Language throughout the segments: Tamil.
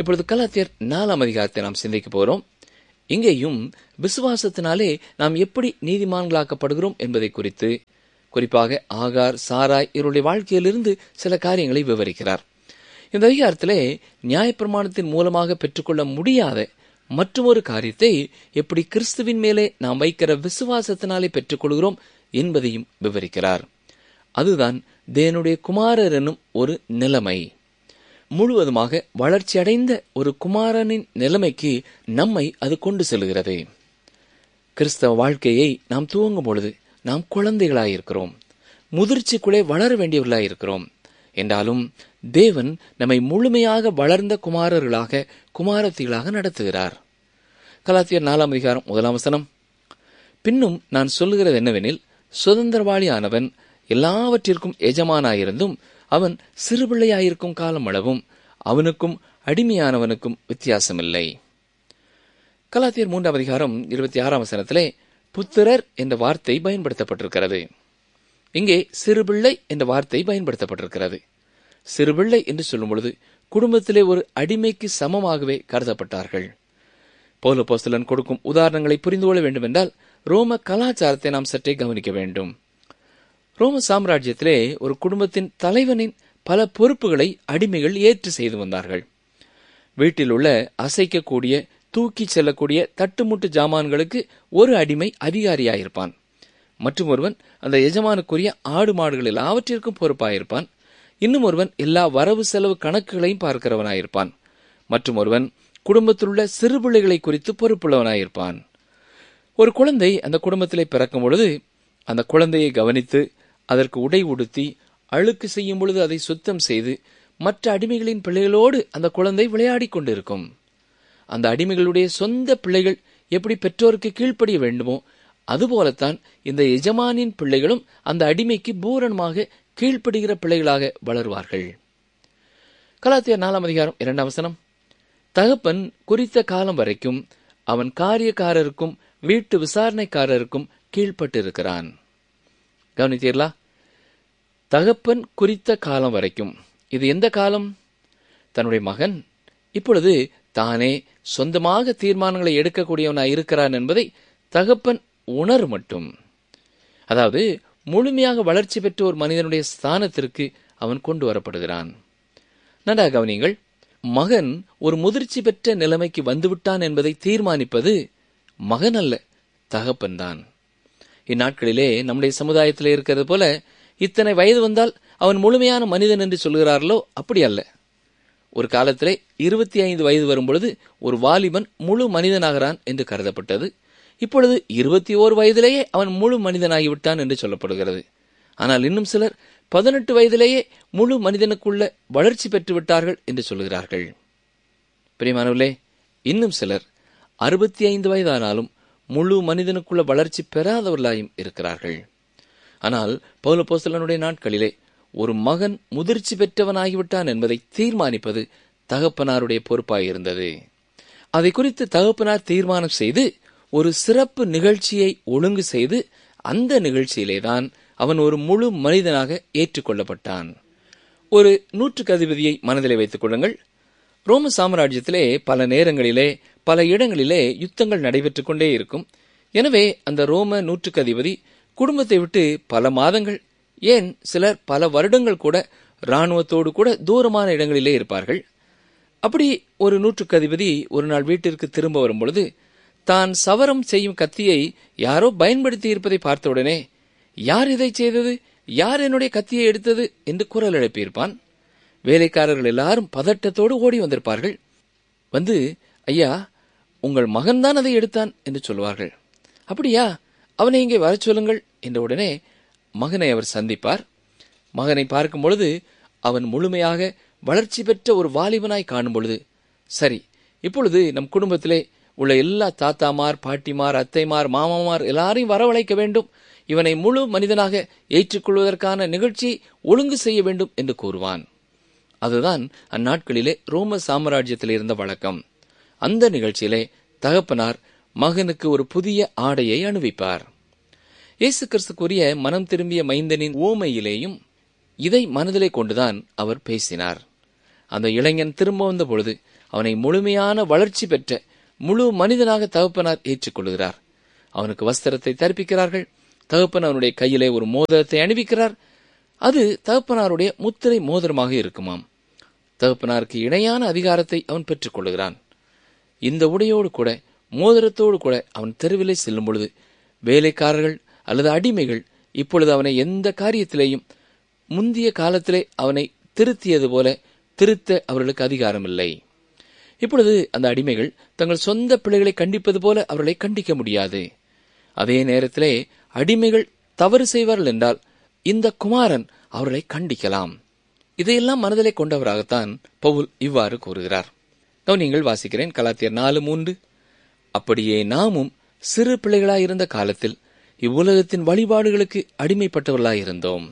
இப்பொழுது கலாத்தியர் 4ஆம் அதிகாரத்தை நாம் சிந்திக்க போகிறோம். இங்கேயும் விசுவாசத்தினாலே நாம் எப்படி நீதிமான்களாக்கப்படுகிறோம் என்பதை குறித்து, குறிப்பாக ஆகார், சாராய் இவருடைய வாழ்க்கையிலிருந்து சில காரியங்களை விவரிக்கிறார். இந்த அதிகாரத்திலே நியாயப்பிரமாணத்தின் மூலமாக பெற்றுக்கொள்ள முடியாத மற்றொரு காரியத்தை எப்படி கிறிஸ்துவின் மேலே நாம் வைக்கிற விசுவாசத்தினாலே பெற்றுக்கொள்கிறோம் என்பதையும் விவரிக்கிறார். அதுதான் தேவனுடைய குமாரர் எனும் ஒரு நிலைமை. முழுவதுமாக வளர்ச்சி அடைந்த ஒரு குமாரனின் நிலைமைக்கு நம்மை அது கொண்டு செல்கிறது. கிறிஸ்தவ வாழ்க்கையை நாம் துவங்கும் பொழுது நாம் குழந்தைகளாயிருக்கிறோம், முதிர்ச்சிக்குள்ளே வளர வேண்டியவர்களாயிருக்கிறோம். என்றாலும் தேவன் நம்மை முழுமையாக வளர்ந்த குமாரர்களாக, குமாரத்திகளாக நடத்துகிறார். கலாத்தியர் 4ஆம் அதிகாரம் 1ஆம் வசனம், பின்னும் நான் சொல்லுகிறது என்னவெனில், சுதந்திரவாளியானவன் எல்லாவற்றிற்கும் எஜமானாயிருந்தும் அவன் சிறுபிள்ளையாயிருக்கும் காலம் அளவும் அவனுக்கும் அடிமையானவனுக்கும் வித்தியாசமில்லை. கலாத்தியர் 3ஆம் அதிகாரம் 26ஆம் வசனத்திலே புத்திரர் என்ற வார்த்தை பயன்படுத்தப்பட்டிருக்கிறது. இங்கே சிறுபிள்ளை என்ற வார்த்தை பயன்படுத்தப்பட்டிருக்கிறது. சிறுபிள்ளை என்று சொல்லும் பொழுது குடும்பத்திலே ஒரு அடிமைக்கு சமமாகவே கருதப்பட்டார்கள். பவுல் அப்போஸ்தலன் கொடுக்கும் உதாரணங்களை புரிந்து கொள்ள வேண்டும் என்றால் ரோம கலாச்சாரத்தை நாம் சற்றே கவனிக்க வேண்டும். ரோம சாம்ராஜ்யத்திலே ஒரு குடும்பத்தின் தலைவனின் பல பொறுப்புகளை அடிமைகள் ஏற்று செய்து வந்தார்கள். வீட்டில் உள்ள அசைக்கக்கூடிய, தூக்கி செல்லக்கூடிய தட்டுமுட்டு ஜாமான்களுக்கு ஒரு அடிமை அதிகாரியாயிருப்பான். மற்றும் ஒருவன் அந்த எஜமானுக்குரிய ஆடு மாடுகள் எல்லாவற்றிற்கும் பொறுப்பாயிருப்பான். இன்னும் ஒருவன் எல்லா வரவு செலவு கணக்குகளையும் பார்க்கிறவனாயிருப்பான். மற்றும் ஒருவன் குடும்பத்தில் உள்ள சிறு பிள்ளைகளை குறித்து பொறுப்புள்ளவனாயிருப்பான். ஒரு குழந்தை அந்த குடும்பத்திலே பிறக்கும் பொழுது அந்த குழந்தையை கவனித்து அதற்கு உடை உடுத்தி அழுக்கு செய்யும் பொழுது அதை சுத்தம் செய்து மற்ற அடிமைகளின் பிள்ளைகளோடு அந்த குழந்தை விளையாடி கொண்டிருக்கும். அந்த அடிமைகளுடைய சொந்த பிள்ளைகள் எப்படி பெற்றோருக்கு கீழ்ப்படிய வேண்டுமோ அதுபோலத்தான் இந்த எஜமானின் பிள்ளைகளும் அந்த அடிமைக்கு பூரணமாக கீழ்ப்படுகிற பிள்ளைகளாக வளருவார்கள். கலாத்தியர் 4ஆம் அதிகாரம் 2ஆம் வசனம், தகப்பன் குறித்த காலம் வரைக்கும் அவன் காரியக்காரருக்கும் வீட்டு விசாரணைக்காரருக்கும் கீழ்ப்பட்டிருக்கிறான். கவனித்தீர்களா? தகப்பன் குறித்த காலம் வரைக்கும். இது எந்த காலம்? தன்னுடைய மகன் இப்பொழுது தானே சொந்தமாக தீர்மானங்களை எடுக்கக்கூடியவனாய் இருக்கிறான் என்பதை தகப்பன் உணர் மட்டும். அதாவது முழுமையாக வளர்ச்சி பெற்ற ஒரு மனிதனுடைய ஸ்தானத்திற்கு அவன் கொண்டு வரப்படுகிறான். நன்றாக கவனியுங்கள். மகன் ஒரு முதிர்ச்சி பெற்ற நிலைமைக்கு வந்துவிட்டான் என்பதை தீர்மானிப்பது மகன் அல்ல, தகப்பன்தான். இந்நாட்களிலே நம்முடைய சமுதாயத்தில் இருக்கிறது போல இத்தனை வயது வந்தால் அவன் முழுமையான மனிதன் என்று சொல்கிறார்களோ? அப்படி அல்ல. ஒரு காலத்திலே 25 வயது வரும்பொழுது ஒரு வாலிபன் முழு மனிதனாகிறான் என்று கருதப்பட்டது. இப்பொழுது 21 வயதிலேயே அவன் முழு மனிதனாகிவிட்டான் என்று சொல்லப்படுகிறது. ஆனால் இன்னும் சிலர் 18 வயதிலேயே முழு மனிதனுக்குள்ள வளர்ச்சி பெற்று விட்டார்கள் என்று சொல்கிறார்கள். பிரியமானவர்களே, இன்னும் சிலர் 65 வயதானாலும் முழு மனிதனுக்குள்ள வளர்ச்சி பெறாதவர்களாயும் இருக்கிறார்கள். ஆனால் பவுல் அப்போஸ்தலனுடைய நாட்களிலே ஒரு மகன் முதிர்ச்சி பெற்றவனாகிவிட்டான் என்பதை தீர்மானிப்பது தகப்பனாருடைய பொறுப்பாயிருந்தது. அதை குறித்து தகப்பனார் தீர்மானம் செய்து ஒரு சிறப்பு நிகழ்ச்சியை ஒழுங்கு செய்து அந்த நிகழ்ச்சியிலேதான் அவன் ஒரு முழு மனிதனாக ஏற்றுக்கொள்ளப்பட்டான். ஒரு நூற்றுக்கு அதிபதியை மனதிலே வைத்துக் கொள்ளுங்கள். ரோம சாம்ராஜ்யத்திலே பல நேரங்களிலே பல இடங்களிலே யுத்தங்கள் நடைபெற்றுக் கொண்டே இருக்கும். எனவே அந்த ரோம நூற்றுக்கு அதிபதி குடும்பத்தை விட்டு பல மாதங்கள், ஏன் சிலர் பல வருடங்கள் கூட இராணுவத்தோடு கூட தூரமான இடங்களிலே இருப்பார்கள். அப்படி ஒரு நூற்றுக்கு அதிபதி ஒரு நாள் வீட்டிற்கு திரும்ப வரும்பொழுது தான் சவரம் செய்யும் கத்தியை யாரோ பயன்படுத்தி இருப்பதை பார்த்தவுடனே, யார் இதை செய்தது, யார் என்னுடைய கத்தியை எடுத்தது என்று குரல் எழுப்பியிருப்பான். வேலைக்காரர்கள் எல்லாரும் பதட்டத்தோடு ஓடி வந்திருப்பார்கள். வந்து, ஐயா, உங்கள் மகன்தான் அதை எடுத்தான் என்று சொல்வார்கள். அப்படியா, அவனை இங்கே வரச் சொல்லுங்கள் என்ற உடனே மகனை அவர் சந்திப்பார். மகனை பார்க்கும் பொழுது அவன் முழுமையாக வளர்ச்சி பெற்ற ஒரு வாலிபனாய் காணும் பொழுது, சரி, இப்பொழுது நம் குடும்பத்திலே உள்ள எல்லா தாத்தாமார், பாட்டிமார், அத்தைமார், மாமாமார் எல்லாரையும் வரவழைக்க வேண்டும், இவனை முழு மனிதனாக ஏற்றுக்கொள்வதற்கான நிகழ்ச்சியை ஒழுங்கு செய்ய வேண்டும் என்று கூறுவான். அதுதான் அந்நாட்களிலே ரோம சாம்ராஜ்யத்தில் இருந்த வழக்கம். அந்த நிகழ்ச்சியிலே தகப்பனார் மகனுக்கு ஒரு புதிய ஆடையை அணிவிப்பார். இயேசு கிறிஸ்துக்குரிய மனம் திரும்பிய மைந்தனின் ஓமையிலேயும் இதை மனதிலே கொண்டுதான் அவர் பேசினார். அந்த இளைஞன் திரும்ப வந்த பொழுது அவனை முழுமையான வளர்ச்சி பெற்ற முழு மனிதனாக தகப்பனார் ஏற்றுக்கொள்கிறார். அவனுக்கு வஸ்திரத்தை தரிப்பிக்கிறார்கள். தகப்பன் அவனுடைய கையிலே ஒரு மோதிரத்தை அணிவிக்கிறார். அது தகப்பனாருடைய முத்திரை மோதிரமாக இருக்குமாம். தகப்பனாருக்கு இணையான அதிகாரத்தை அவன் பெற்றுக் கொள்கிறான். இந்த உடையோடு கூட மோதிரத்தோடு கூட அவன் தெருவிலே செல்லும் பொழுது வேலைக்காரர்கள் அல்லது அடிமைகள் இப்பொழுது அவனை எந்த காரியத்திலேயும் முந்திய காலத்திலே அவனை திருத்தியது போல திருத்த அவர்களுக்கு அதிகாரம் இல்லை. இப்பொழுது அந்த அடிமைகள் தங்கள் சொந்த பிள்ளைகளை கண்டிப்பது போல அவர்களை கண்டிக்க முடியாது. அதே நேரத்திலே அடிமைகள் தவறு செய்வார்கள் என்றால் இந்த குமாரன் அவர்களை கண்டிக்கலாம். இதையெல்லாம் மனதிலே கொண்டவராகத்தான் பவுல் இவ்வாறு கூறுகிறார். நீங்கள் வாசிக்கிறேன், கலாத்தியர் 4:3. அப்படியே நாமும் சிறு பிள்ளைகளாயிருந்த காலத்தில் இவ்வுலகத்தின் வழிபாடுகளுக்கு அடிமைப்பட்டவர்களாயிருந்தோம்.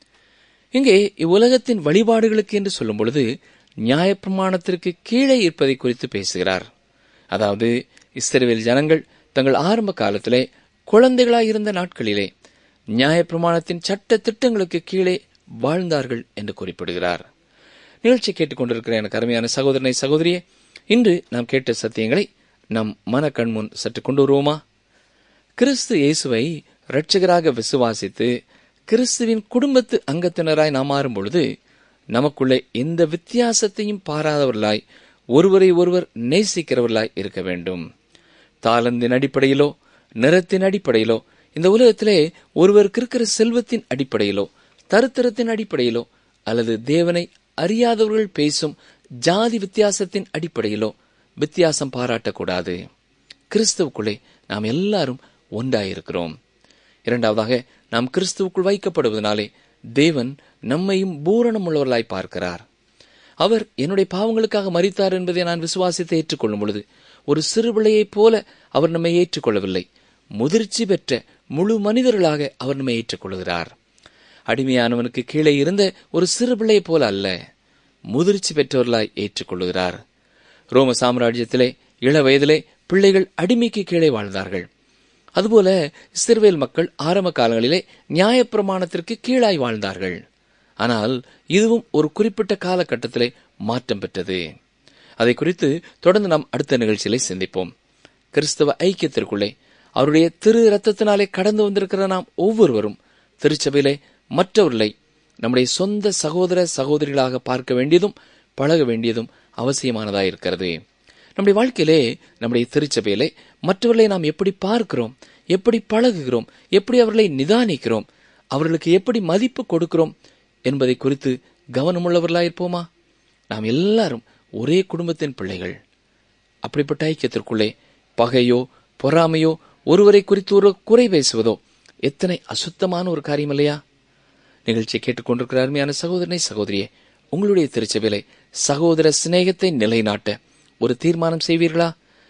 இங்கே இவ்வுலகத்தின் வழிபாடுகளுக்கு என்று சொல்லும் பொழுது நியாயப்பிரமாணத்திற்கு கீழே இருப்பதை குறித்து பேசுகிறார். அதாவது இஸ்ரவேல் ஜனங்கள் தங்கள் ஆரம்ப காலத்திலே குழந்தைகளாயிருந்த நாட்களிலே நியாயப்பிரமாணத்தின் சட்ட திட்டங்களுக்கு கீழே வாழ்ந்தார்கள் என்று குறிப்பிடுகிறார். நிகழ்ச்சி கேட்டுக்கொண்டிருக்கிற எனக்கு அருமையான சகோதரனை சகோதரியே, இன்று நாம் கேட்ட சத்தியங்களை நம் மன கண்முன் சற்று கொண்டு வருவோமா? கிறிஸ்து இயேசுவை இரட்சகராக விசுவாசித்து கிறிஸ்துவின் குடும்பத்து அங்கத்தினராய் நாம் மாறும் பொழுது நமக்குள்ளே எந்த வித்தியாசத்தையும் பாராதவர்களாய் ஒருவரை ஒருவர் நேசிக்கிறவர்களாய் இருக்க வேண்டும். தாளந்தின் அடிப்படையிலோ நிறத்தின் அடிப்படையிலோ இந்த உலகத்திலே ஒருவருக்கு இருக்கிற செல்வத்தின் அடிப்படையிலோ தருத்திரத்தின் அடிப்படையிலோ அல்லது தேவனை அறியாதவர்கள் பேசும் ஜாதி வித்தியாசத்தின் அடிப்படையிலோ வித்தியாசம் பாராட்டக்கூடாது. கிறிஸ்துவுக்குள்ளே நாம் எல்லாரும் ஒன்றாயிருக்கிறோம். இரண்டாவதாக, நாம் கிறிஸ்துவுக்குள் வைக்கப்படுவதனாலே தேவன் நம்மையும் பூரணம் உள்ளவர்களாய் பார்க்கிறார். அவர் என்னுடைய பாவங்களுக்காக மரித்தார் என்பதை நான் விசுவாசித்து ஏற்றுக்கொள்ளும் பொழுது ஒரு சிறு பிள்ளையைப் போல அவர் நம்மை ஏற்றுக்கொள்ளவில்லை. முதிர்ச்சி பெற்ற முழு மனிதர்களாக அவர் நம்மை ஏற்றுக்கொள்கிறார். அடிமையானவனுக்கு கீழே இருந்த ஒரு சிறு பிள்ளையைப் போல அல்ல, முதிர்ச்சி பெற்றவர்களாய் ஏற்றுக்கொள்கிறார். ரோம சாம்ராஜ்யத்திலே இள வயதிலே பிள்ளைகள் அடிமைக்கு கீழே வாழ்ந்தார்கள். அதுபோல இஸ்ரவேல் மக்கள் ஆரம்ப காலங்களிலே நியாயப்பிரமாணத்திற்கு கீழாய் வாழ்ந்தார்கள். ஆனால் இதுவும் ஒரு குறிப்பிட்ட காலகட்டத்திலே மாற்றம் பெற்றது. அதை குறித்து தொடர்ந்து நாம் அடுத்த நிகழ்ச்சியிலே சிந்திப்போம். கிறிஸ்தவ ஐக்கியத்திற்குள்ளே அவருடைய திரு ரத்தத்தினாலே கடந்து வந்திருக்கிற நாம் ஒவ்வொருவரும் திருச்சபையிலே மற்றவர்களை நம்முடைய சொந்த சகோதர சகோதரிகளாக பார்க்க வேண்டியதும் பழக வேண்டியதும் அவசியமானதாயிருக்கிறது. நம்முடைய வாழ்க்கையிலே நம்முடைய திருச்சபையிலே மற்றவர்களை நாம் எப்படி பார்க்கிறோம், எப்படி பழகுகிறோம், எப்படி அவர்களை நிதானிக்கிறோம், அவர்களுக்கு எப்படி மதிப்பு கொடுக்கிறோம் என்பதை குறித்து கவனமுள்ளவர்களாயிருப்போமா? நாம் எல்லாரும் ஒரே குடும்பத்தின் பிள்ளைகள். அப்படிப்பட்ட ஐக்கியத்திற்குள்ளே பகையோ பொறாமையோ ஒருவரை குறித்து ஒரு குறை பேசுவதோ எத்தனை அசுத்தமான ஒரு காரியம் இல்லையா? நிகழ்ச்சியை கேட்டுக்கொண்டிருக்கிற அருமையான சகோதரனை சகோதரியே, உங்களுடைய திருச்சபையிலே சகோதர சிநேகத்தை நிலைநாட்ட ஒரு தீர்மானம் செய்வீர்களா?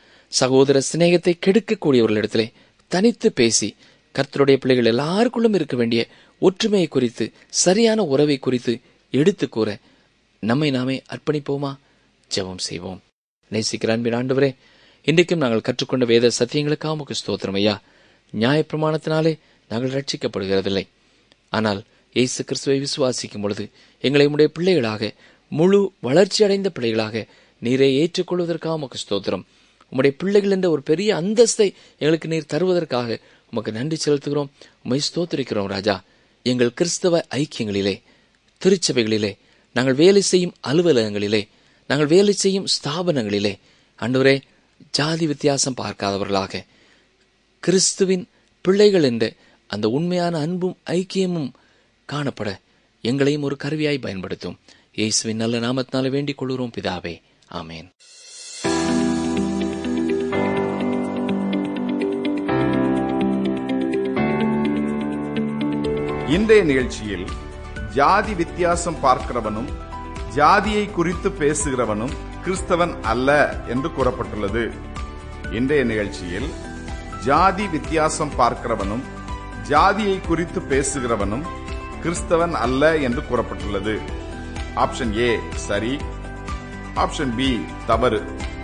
சகோதர சிநேகத்தை கெடுக்கக்கூடியவர்களிடத்திலே தனித்து பேசி கர்த்தருடைய பிள்ளைகள் எல்லாருக்குள்ளும் இருக்க வேண்டிய ஒற்றுமையை குறித்து, சரியான உறவை குறித்து எடுத்து கூற நம்மை நாமே அர்ப்பணிப்போமா? ஜெபம் செய்வோம். நேசிக்கிற அன்பின் ஆண்டவரே, இன்றைக்கும் நாங்கள் கற்றுக்கொண்ட வேத சத்தியங்களுக்காக உமக்கு ஸ்தோத்திரம் ஐயா. நியாயப்பிரமாணத்தினாலே நாங்கள் ரட்சிக்கப்படுகிறதில்லை. ஆனால் இயேசு கிறிஸ்துவை விசுவாசிக்கும் பொழுது எங்களை உம்முடைய பிள்ளைகளாக, முழு வளர்ச்சி அடைந்த பிள்ளைகளாக நீரை ஏற்றுக்கொள்வதற்காக உமக்கு ஸ்தோத்திரம். உம்முடைய பிள்ளைகள் என்ற ஒரு பெரிய அந்தஸ்தை எங்களுக்கு நீர் தருவதற்காக உமக்கு நன்றி செலுத்துகிறோம். உம்மை ஸ்தோத்திரிக்கிறோம் ராஜா. எங்கள் கிறிஸ்தவ ஐக்கியங்களிலே, திருச்சபைகளிலே, நாங்கள் வேலை செய்யும் அலுவலகங்களிலே, நாங்கள் வேலை செய்யும் ஸ்தாபனங்களிலே ஆண்டவரே, ஜாதி வித்தியாசம் பார்க்காதவர்களாக கிறிஸ்துவின் பிள்ளைகள் என்ற அந்த உண்மையான அன்பும் ஐக்கியமும் காணப்பட எங்களையும் ஒரு கருவியாய் பயன்படுத்தும். இயேசுவின் நல்ல நாமத்தினால வேண்டிக் கொள்கிறோம் பிதாவே, ஆமேன். இன்றைய நிகழ்ச்சியில் ஜாதி வித்தியாசம் பார்க்கிறவனும் ஜாதியை குறித்து பேசுகிறவனும் கிறிஸ்தவன் அல்ல என்று கூறப்பட்டுள்ளது. இன்றைய நிகழ்ச்சியில் ஜாதி வித்தியாசம் பார்க்கிறவனும் ஜாதியை குறித்து பேசுகிறவனும் கிறிஸ்தவன் அல்ல என்று கூறப்பட்டுள்ளது. ஆப்ஷன் ஏ சரி, ஆப்ஷன் பி தவறு.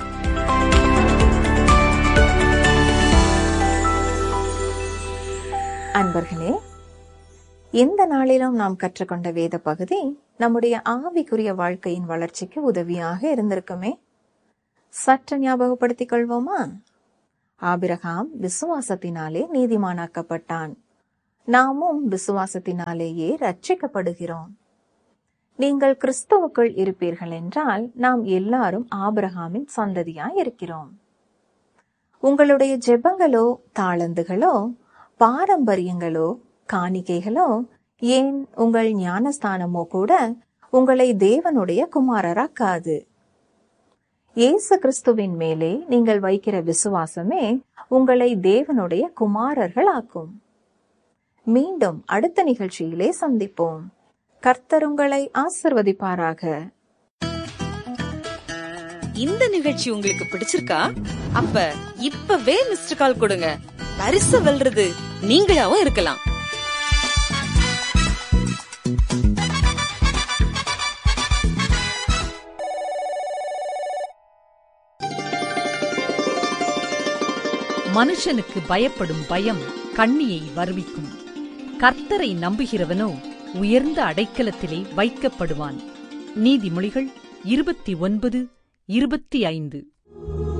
அன்பர்களே, எந்த நாளிலும் நாம் கற்றுக்கொண்ட வேத பகுதி நம்முடைய ஆவிக்குரிய வாழ்க்கையின் வளர்ச்சிக்கு உதவியாக இருந்திருக்குமே. சற்று ஞாபகப்படுத்திக் கொள்வோமா? ஆபிரகாம் விசுவாசத்தினாலே நீதிமானாக்கப்பட்டான். நாமும் விசுவாசத்தினாலேயே ரட்சிக்கப்படுகிறோம். நீங்கள் கிறிஸ்துவுக்குள் இருப்பீர்கள் என்றால் நாம் எல்லாரும் ஆபிரகாமின் சந்ததியாய் இருக்கிறோம். உங்களுடைய ஜெபங்களோ, தாளந்துகளோ, பாரம்பரியங்களோ, காணிக்கைகளோ, ஏன் உங்கள் ஞானஸ்தானமோ கூட உங்களை தேவனுடைய குமாரராக்காது. இயேசு கிறிஸ்துவின் மேலே நீங்கள் வைக்கிற விசுவாசமே உங்களை தேவனுடைய குமாரர்கள் ஆக்கும். மீண்டும் அடுத்த நிகழ்ச்சியிலே சந்திப்போம். கர்த்தர் உங்களை ஆசிர்வதிப்பாராக. இந்த நிகழ்ச்சி உங்களுக்கு பிடிச்சிருக்கா? அப்ப இப்பவே மிஸ்டர் கால் கொடுங்க. பரிசு வெல்றது நீங்களாவும் இருக்கலாம். மனுஷனுக்கு பயப்படும் பயம் கண்ணியை வருவிக்கும். கர்த்தரை நம்புகிறவனோ உயர்ந்த அடைக்கலத்திலே வைக்கப்படுவான். நீதிமொழிகள் 29:25.